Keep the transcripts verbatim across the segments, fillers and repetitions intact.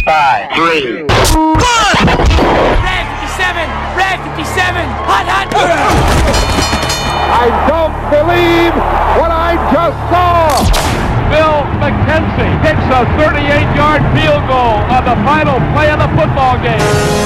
Five, three, one! Red fifty-seven! Red fifty-seven! Hot, hot! I don't believe what I just saw! Bill McKenzie hits a thirty-eight-yard field goal on the final play of the football game.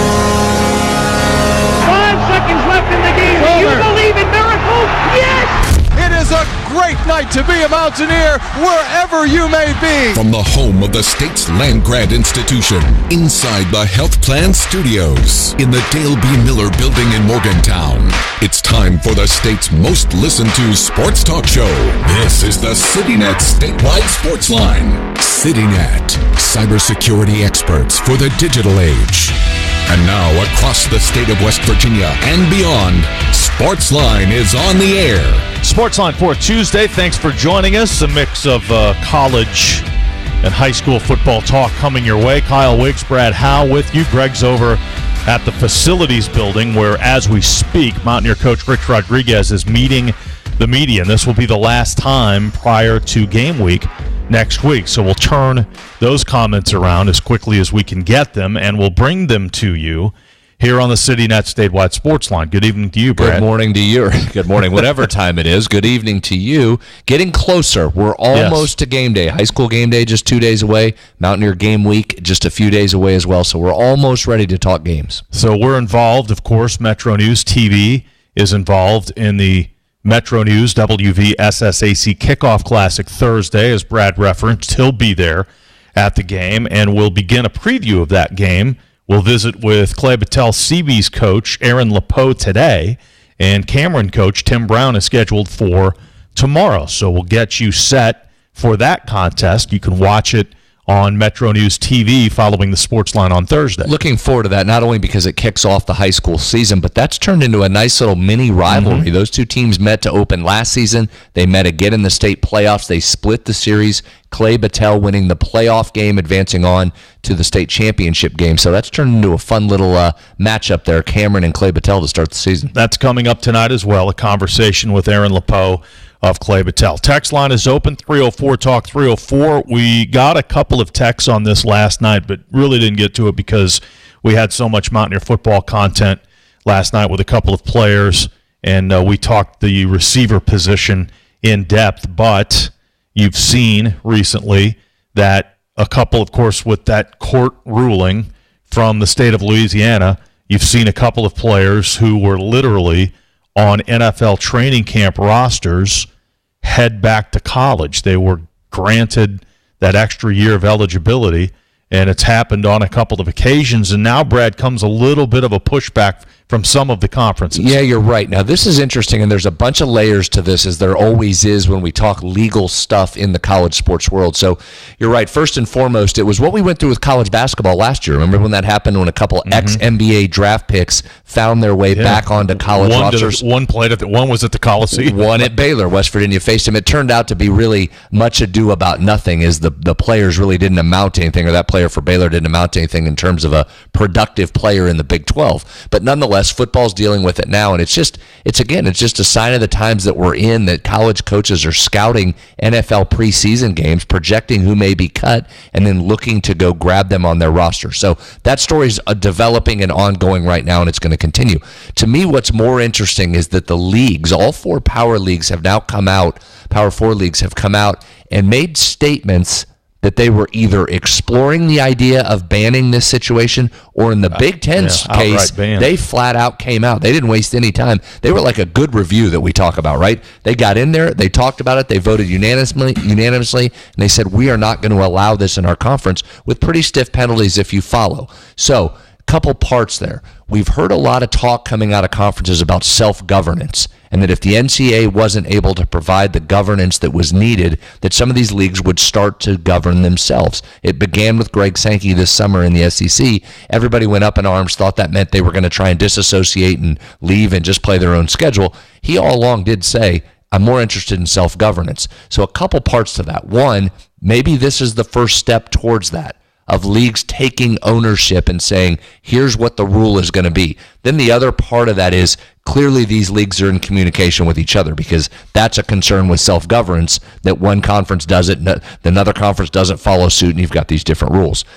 Five seconds left in the game. Do you believe in miracles? Yes! It is a great night to be a Mountaineer, wherever you may be. From the home of the state's land-grant institution, inside the Health Plan Studios, in the Dale B. Miller Building in Morgantown, it's time for the state's most listened-to sports talk show. This is the CityNet Statewide Sports Line. CityNet, cybersecurity experts for the digital age. And now, across the state of West Virginia and beyond, Sportsline is on the air. Sportsline for Tuesday. Thanks for joining us. A mix of uh, college and high school football talk coming your way. Kyle Wiggs, Brad Howe with you. Greg's over at the facilities building where, as we speak, Mountaineer coach Rich Rodriguez is meeting the media. And this will be the last time prior to game week next week. So we'll turn those comments around as quickly as we can get them, and we'll bring them to you here on the CityNet Statewide Sports Line. Good evening to you, Brad. Good morning to you. Good morning, whatever time it is. Good evening to you. Getting closer. We're almost Yes. to game day. High school game day just two days away. Mountaineer game week just a few days away as well. So we're almost ready to talk games. So we're involved, of course. Metro News T V is involved in the Metro News W V S S A C Kickoff Classic Thursday, as Brad referenced. He'll be there at the game, and we'll begin a preview of that game. We'll visit with Clay Battelle C B's coach, Aaron Lepeau, today, and Cameron coach Tim Brown is scheduled for tomorrow. So we'll get you set for that contest. You can watch it on Metro News T V following the Sports Line on Thursday. Looking forward to that, not only because it kicks off the high school season, but that's turned into a nice little mini rivalry. Mm-hmm. Those two teams met to open last season. They met again in the state playoffs. They split the series. Clay Battelle winning the playoff game, advancing on to the state championship game. So that's turned into a fun little uh, matchup there, Cameron and Clay Battelle, to start the season. That's coming up tonight as well, a conversation with Aaron Lepeau of Clay Battelle. Text line is open, three oh four talk three oh four. We got a couple of texts on this last night, but really didn't get to it because we had so much Mountaineer football content last night with a couple of players, and uh, we talked the receiver position in depth. But you've seen recently that a couple, of course, with that court ruling from the state of Louisiana, you've seen a couple of players who were literally on N F L training camp rosters head back to college. They were granted that extra year of eligibility, and it's happened on a couple of occasions. And now, Brad, comes a little bit of a pushback from some of the conferences. Yeah, you're right. Now, this is interesting, and there's a bunch of layers to this, as there always is when we talk legal stuff in the college sports world. So you're right. First and foremost, it was what we went through with college basketball last year. Remember when that happened, when a couple mm-hmm. ex-N B A draft picks found their way yeah. back onto college one rosters? The, one played at the, one was at the Coliseum. One at Baylor. West Virginia faced him. It turned out to be really much ado about nothing, as the, the players really didn't amount to anything, or that player for Baylor didn't amount to anything in terms of a productive player in the Big twelve. But nonetheless, football's dealing with it now, and it's just, it's again, it's just a sign of the times that we're in, that college coaches are scouting N F L preseason games, projecting who may be cut, and then looking to go grab them on their roster. So that story's uh, developing and ongoing right now, and it's going to continue. To me, what's more interesting is that the leagues, all four power leagues have now come out, Power Four leagues have come out and made statements that they were either exploring the idea of banning this situation, or in the Big Ten's yeah, case, ban. they flat out came out. They didn't waste any time. They were like a good review that we talk about, right? They got in there, they talked about it, they voted unanimously, unanimously, and they said, we are not going to allow this in our conference, with pretty stiff penalties if you follow. So, couple parts there. We've heard a lot of talk coming out of conferences about self-governance, and that if the N C A A wasn't able to provide the governance that was needed, that some of these leagues would start to govern themselves. It began with Greg Sankey this summer in the S E C. Everybody went up in arms, thought that meant they were going to try and disassociate and leave and just play their own schedule. He all along did say, I'm more interested in self-governance. So a couple parts to that. One, maybe this is the first step towards that, of leagues taking ownership and saying, here's what the rule is going to be. Then the other part of that is, clearly these leagues are in communication with each other, because that's a concern with self-governance, that one conference does it, another conference doesn't follow suit, and you've got these different rules.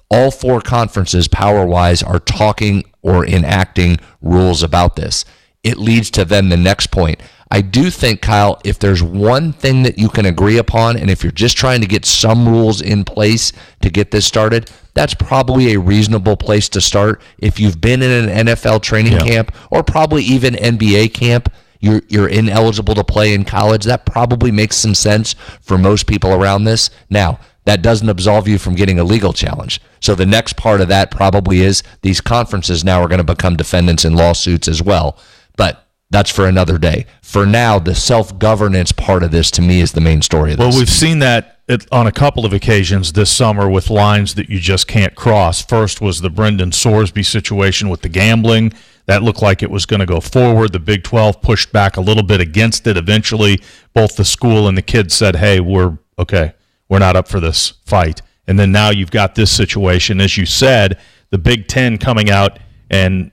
All four conferences, power-wise, are talking or enacting rules about this. It leads to then the next point. I do think, Kyle, if there's one thing that you can agree upon, and if you're just trying to get some rules in place to get this started, that's probably a reasonable place to start. If you've been in an N F L training yeah. camp or probably even N B A camp, you're you're ineligible to play in college. That probably makes some sense for most people around this. Now, that doesn't absolve you from getting a legal challenge. So the next part of that probably is these conferences now are going to become defendants in lawsuits as well. But that's for another day. For now, the self-governance part of this, to me, is the main story of this. Well, we've seen that on a couple of occasions this summer with lines that you just can't cross. First was the Brendan Sorsby situation with the gambling. That looked like it was going to go forward. The Big twelve pushed back a little bit against it. Eventually, both the school and the kids said, hey, we're okay. We're not up for this fight. And then now you've got this situation. As you said, the Big Ten coming out and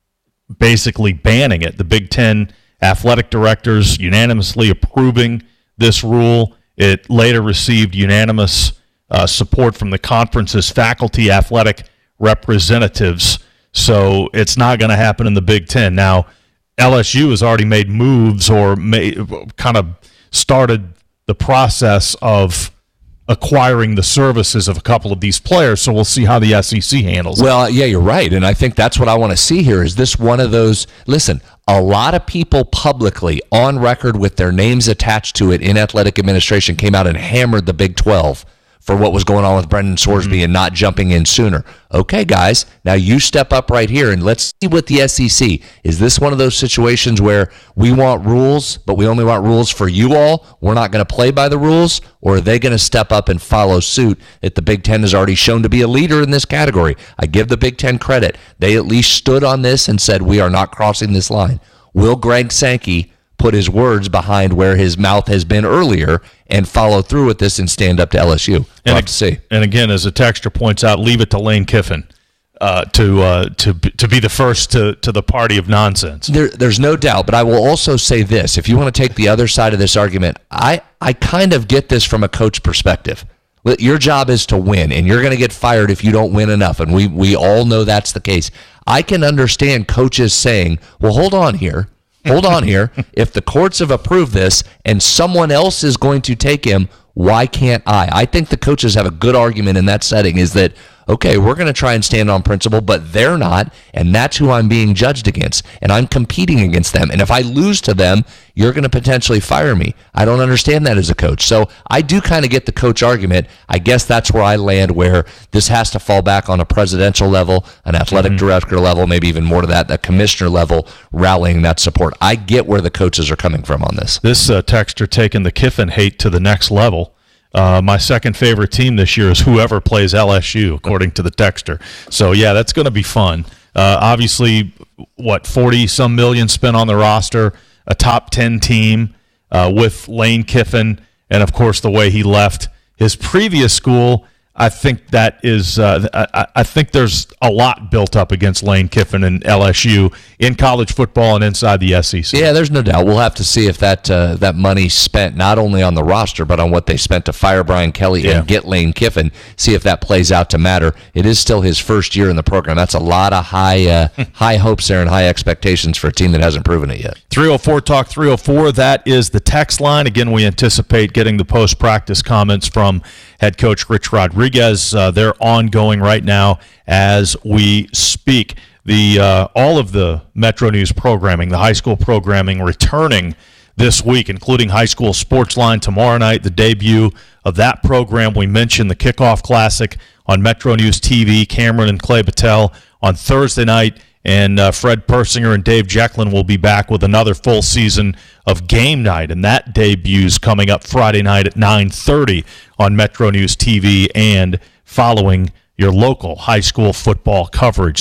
basically banning it. The Big Ten athletic directors unanimously approving this rule. It later received unanimous uh, support from the conference's faculty athletic representatives. So it's not going to happen in the Big Ten. Now, L S U has already made moves or made, kind of started the process of acquiring the services of a couple of these players, so we'll see how the S E C handles it. Well, yeah, you're right, and I think that's what I want to see here. Is this one of those, listen, a lot of people publicly on record with their names attached to it in athletic administration came out and hammered the Big twelve for what was going on with Brendan Sorsby mm-hmm. and not jumping in sooner. Okay, guys, now you step up right here and let's see what the S E C. Is this one of those situations where we want rules, but we only want rules for you all? We're not going to play by the rules? Or are they going to step up and follow suit that the Big Ten has already shown to be a leader in this category? I give the Big Ten credit. They at least stood on this and said, we are not crossing this line. Will Greg Sankey put his words behind where his mouth has been earlier and follow through with this and stand up to L S U? We'll have to see. And again, as the texter points out, leave it to Lane Kiffin uh, to uh, to to be the first to, to the party of nonsense. There, there's no doubt, but I will also say this. If you want to take the other side of this argument, I, I kind of get this from a coach perspective. Your job is to win, and you're going to get fired if you don't win enough, and we, we all know that's the case. I can understand coaches saying, well, hold on here. Hold on here. If the courts have approved this and someone else is going to take him, why can't I? I think the coaches have a good argument in that setting is that, okay, we're going to try and stand on principle, but they're not, and that's who I'm being judged against, and I'm competing against them. And if I lose to them, you're going to potentially fire me. I don't understand that as a coach. So I do kind of get the coach argument. I guess that's where I land, where this has to fall back on a presidential level, an athletic mm-hmm. director level, maybe even more to that, the commissioner level, rallying that support. I get where the coaches are coming from on this. This uh, texter taking the Kiffin hate to the next level. Uh, my second favorite team this year is whoever plays L S U, according to the texter. So, yeah, that's going to be fun. Uh, obviously, what, forty-some million spent on the roster, a top ten team uh, with Lane Kiffin, and, of course, the way he left his previous school. I think that is uh, I, I think there's a lot built up against Lane Kiffin and L S U in college football and inside the S E C. Yeah, there's no doubt. We'll have to see if that uh, that money spent not only on the roster but on what they spent to fire Brian Kelly yeah. and get Lane Kiffin, see if that plays out to matter. It is still his first year in the program. That's a lot of high uh, high hopes there and high expectations for a team that hasn't proven it yet. three oh four Talk three oh four, that is the text line. Again, we anticipate getting the post-practice comments from head coach Rich Rodriguez. Uh, they're ongoing right now as we speak. The uh, all of the Metro News programming, the high school programming, returning this week, including High School Sports Line tomorrow night, the debut of that program. We mentioned the Kickoff Classic on Metro News T V, Cameron and Clay Battelle on Thursday night, and uh, Fred Persinger and Dave Jecklin will be back with another full season of Game Night, and that debuts coming up Friday night at nine thirty on Metro News T V and following your local high school football coverage. So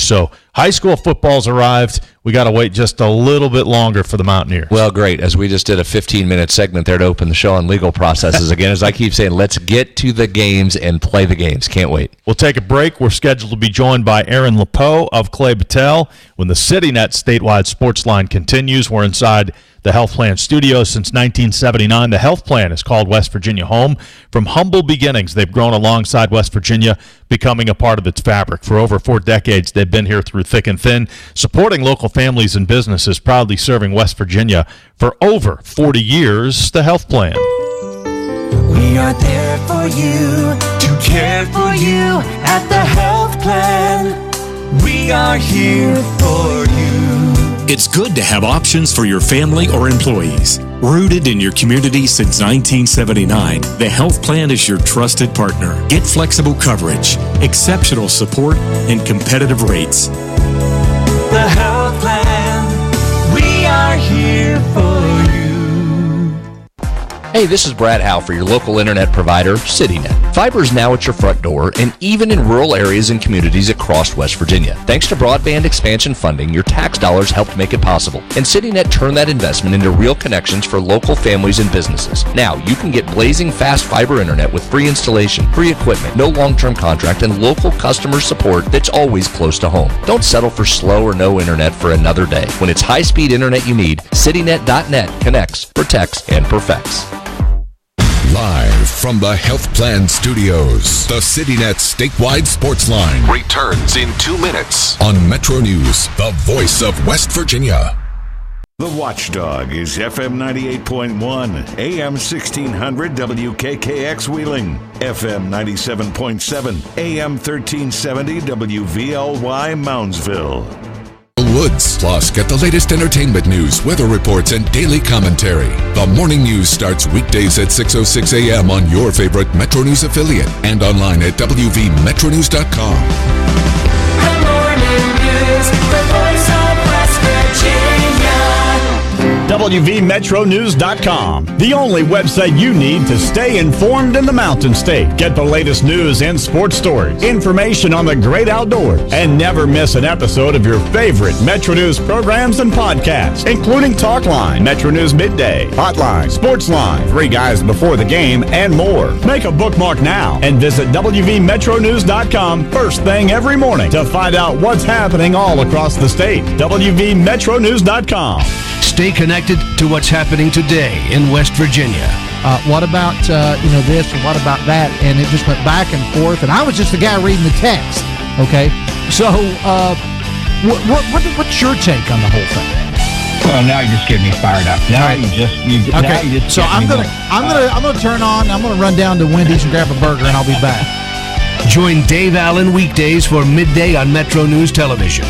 High school football's arrived. We got to wait just a little bit longer for the Mountaineers. Well, great. As we just did a fifteen-minute segment there to open the show on legal processes. Again, as I keep saying, let's get to the games and play the games. Can't wait. We'll take a break. We're scheduled to be joined by Aaron LePeau of Clay Battelle when the CityNet statewide sports line continues. We're inside the Health Plan Studios since nineteen seventy-nine. The Health Plan has called West Virginia home. From humble beginnings, they've grown alongside West Virginia, becoming a part of its fabric. For over four decades, they've been here through thick and thin, supporting local families and businesses, proudly serving West Virginia for over forty years. The Health Plan. We are there for you, to care for you at the Health Plan. We are here for you. It's good to have options for your family or employees. Rooted in your community since nineteen seventy-nine, the Health Plan is your trusted partner. Get flexible coverage, exceptional support, and competitive rates. The Health Plan, we are here for you. Hey, this is Brad Howe for your local internet provider, CityNet. Fiber is now at your front door and even in rural areas and communities across West Virginia. Thanks to broadband expansion funding, your tax dollars helped make it possible. And CityNet turned that investment into real connections for local families and businesses. Now, you can get blazing fast fiber internet with free installation, free equipment, no long-term contract, and local customer support that's always close to home. Don't settle for slow or no internet for another day. When it's high-speed internet you need, CityNet dot net connects, protects, and perfects. Live from the Health Plan Studios, the CityNet statewide sports line returns in two minutes on Metro News, the voice of West Virginia. The Watchdog is F M ninety-eight point one, A M sixteen hundred W K K X Wheeling, F M ninety-seven point seven, A M thirteen seventy W V L Y Moundsville. Woods. Plus, get the latest entertainment news, weather reports, and daily commentary. The morning news starts weekdays at six oh six a.m. on your favorite Metro News affiliate and online at W V metro news dot com. The morning news, the voice of West Virginia. W V metro news dot com, the only website you need to stay informed in the Mountain State. Get the latest news and sports stories, information on the great outdoors, and never miss an episode of your favorite Metro News programs and podcasts, including Talkline, Metro News Midday, Hotline, Sportsline, Three Guys Before the Game, and more. Make a bookmark now and visit W V metro news dot com first thing every morning to find out what's happening all across the state. W V metro news dot com. Stay connected to what's happening today in West Virginia. Uh, what about, uh, you know, this and what about that? And it just went back and forth. And I was just the guy reading the text, okay? So uh, what, what, what, what's your take on the whole thing? Well, now you're just getting me fired up. Now right. you just you, okay. Now you just so I'm gonna I'm gonna I'm gonna turn on. I'm gonna run down to Wendy's and grab a burger, and I'll be back. Join Dave Allen weekdays for midday on Metro News Television.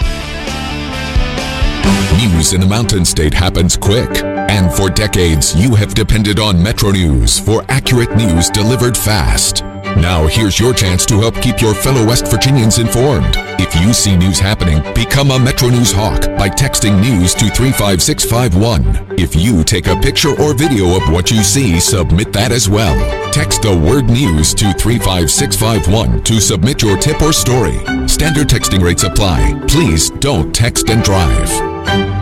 News in the Mountain State happens quick, and for decades you have depended on Metro News for accurate news delivered fast. Now here's your chance to help keep your fellow West Virginians informed. If you see news happening, become a Metro News hawk by texting news to three five six five one. If you take a picture or video of what you see, submit that as well. Text the word news to three five six five one to submit your tip or story. Standard texting rates apply. Please don't text and drive.